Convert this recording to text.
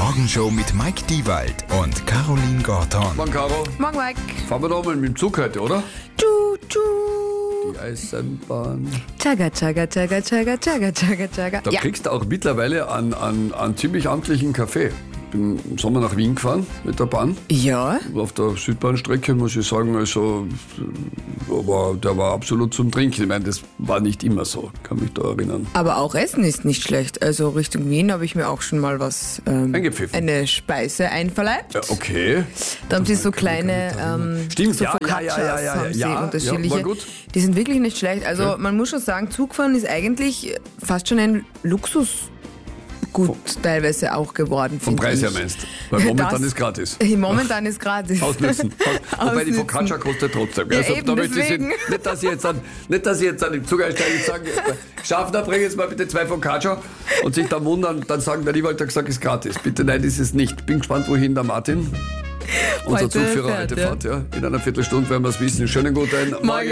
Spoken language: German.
Morgenshow mit Mike Diewald und Caroline Gorton. Morgen, Caro. Morgen, Mike. Fahren wir da mal mit dem Zug heute, oder? Tschu. Die Eisenbahn. Chaga, chaga, chaga, chaga, chaga, chaga, chaga. Da kriegst du auch mittlerweile einen ziemlich amtlichen Kaffee. Ich bin im Sommer nach Wien gefahren mit der Bahn. Ja? Auf der Südbahnstrecke muss ich sagen, also, der war absolut zum Trinken. Ich meine, das war nicht immer so, kann mich da erinnern. Aber auch Essen ist nicht schlecht. Also Richtung Wien habe ich mir auch schon mal was, Eingepfiffen. eine Speise einverleibt. Ja, okay. Da haben sie so kleine, Stimmt, so ja, Focaccias haben sie ja, unterschiedliche. war gut. Die sind wirklich nicht schlecht. Also Okay. man muss schon sagen, Zugfahren ist eigentlich fast schon ein Luxusgut teilweise auch geworden, Vom finde Preis her ich. meinst du? Weil momentan Das- ist gratis. Momentan ist gratis. Auslösen. Wobei die Auslösen. Focaccia kostet trotzdem. Ja, Also, eben, da möchte ich deswegen. nicht, dass ich jetzt an im Zug einsteige und sage, Schaffner, bring jetzt mal bitte 2 Focaccia und sich dann wundern, dann sagen, der Liewald hat gesagt, ist gratis. Bitte, nein, ist es nicht. Bin gespannt, wohin der Martin, unser Heute Zugführer, fährt, heute ja. fährt. Ja. In einer Viertelstunde werden wir es wissen. Schönen guten Morgen.